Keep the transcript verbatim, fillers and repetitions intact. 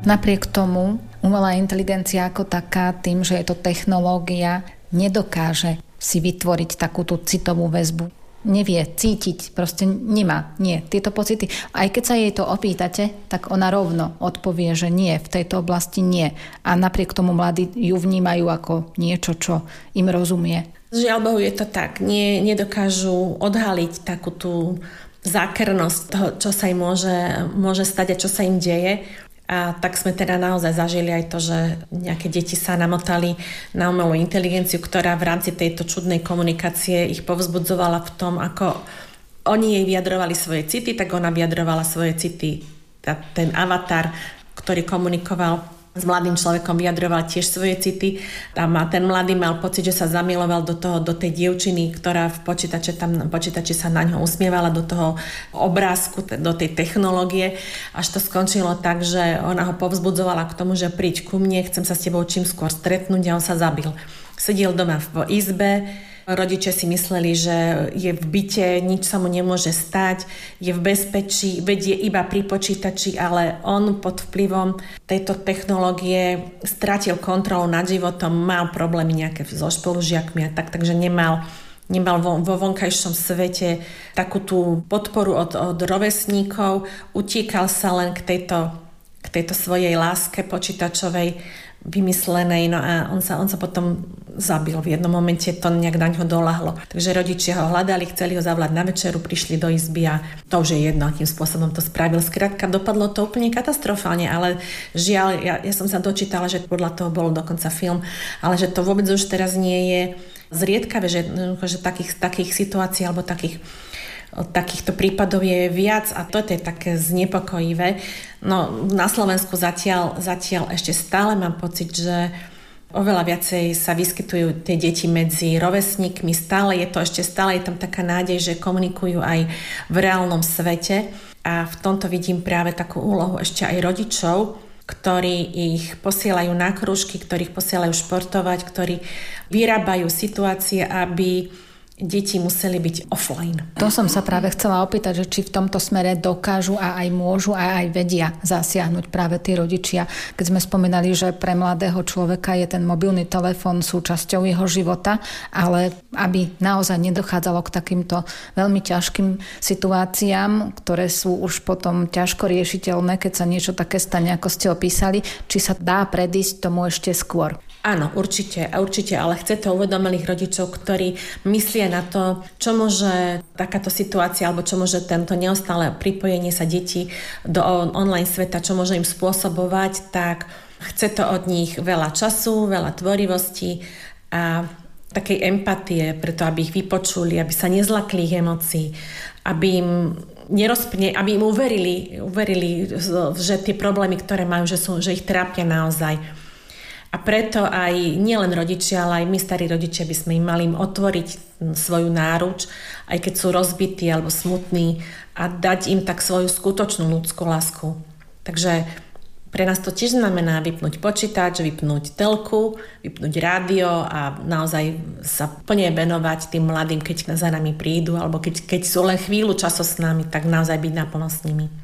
Napriek tomu umelá inteligencia ako taká, tým, že je to technológia, nedokáže si vytvoriť takúto citovú väzbu. Nevie cítiť, proste nemá, nie. Tieto pocity, aj keď sa jej to opýtate, tak ona rovno odpovie, že nie, v tejto oblasti nie. A napriek tomu mladí ju vnímajú ako niečo, čo im rozumie. Žiaľ Bohu, je to tak. Nie, nedokážu odhaliť takú tú zákernosť toho, čo sa im môže, môže stať a čo sa im deje. A tak sme teda naozaj zažili aj to, že nejaké deti sa namotali na umelú inteligenciu, ktorá v rámci tejto čudnej komunikácie ich povzbudzovala v tom, ako oni jej vyjadrovali svoje city, tak ona vyjadrovala svoje city. Ten avatar, ktorý komunikoval s mladým človekom, vyjadroval tiež svoje city. A ten mladý mal pocit, že sa zamiloval do toho, do tej dievčiny, ktorá v počítači, tam, počítači sa na ňo usmievala, do toho obrázku, do tej technológie. Až to skončilo tak, že ona ho povzbudzovala k tomu, že príď ku mne, chcem sa s tebou čím skôr stretnúť, a on sa zabil. Sedel doma v izbe, rodičia si mysleli, že je v byte, nič sa mu nemôže stať, je v bezpečí, veď je iba pri počítači, ale on pod vplyvom tejto technológie stratil kontrolu nad životom, mal problémy nejaké so spolužiakmi a tak, takže nemal, nemal vo, vo vonkajšom svete takú tú podporu od, od rovesníkov, utíkal sa len k tejto, k tejto svojej láske počítačovej, vymyslenej, no a on sa, on sa potom zabil. V jednom momente to nejak na ňo doľahlo. Takže rodičia ho hľadali, chceli ho zavolať na večeru, prišli do izby a to už je jedno, akým spôsobom to spravil. Skrátka, dopadlo to úplne katastrofálne, ale žiaľ, ja, ja som sa dočítala, že podľa toho bol dokonca film, ale že to vôbec už teraz nie je zriedkavé, že, že takých, takých situácií alebo takých takýchto prípadov je viac a to je také znepokojivé. No na Slovensku zatiaľ, zatiaľ ešte stále mám pocit, že oveľa viacej sa vyskytujú tie deti medzi rovesníkmi. Stále je to ešte, stále je tam taká nádej, že komunikujú aj v reálnom svete a v tomto vidím práve takú úlohu ešte aj rodičov, ktorí ich posielajú na krúžky, ktorých posielajú športovať, ktorí vyrábajú situácie, aby deti museli byť offline. To som sa práve chcela opýtať, že či v tomto smere dokážu a aj môžu a aj vedia zasiahnuť práve tí rodičia. Keď sme spomínali, že pre mladého človeka je ten mobilný telefón súčasťou jeho života, ale aby naozaj nedochádzalo k takýmto veľmi ťažkým situáciám, ktoré sú už potom ťažko riešiteľné, keď sa niečo také stane, ako ste opísali, či sa dá predísť tomu ešte skôr. Áno, určite, určite, ale chce to uvedomelých rodičov, ktorí myslia na to, čo môže takáto situácia, alebo čo môže tento neustále pripojenie sa detí do online sveta, čo môže im spôsobovať, tak chce to od nich veľa času, veľa tvorivosti a takej empatie, preto aby ich vypočuli, aby sa nezlakli ich emócií, aby im nerozpne, aby im uverili, uverili, že tie problémy, ktoré majú, že, sú, že ich trápia naozaj. A preto aj nielen rodičia, ale aj my starí rodičia by sme im mali im otvoriť svoju náruč, aj keď sú rozbití alebo smutní a dať im tak svoju skutočnú ľudskú lásku. Takže pre nás to tiež znamená vypnúť počítač, vypnúť telku, vypnúť rádio a naozaj sa plne venovať tým mladým, keď za nami prídu alebo keď, keď sú len chvíľu času s nami, tak naozaj byť naplno s nimi.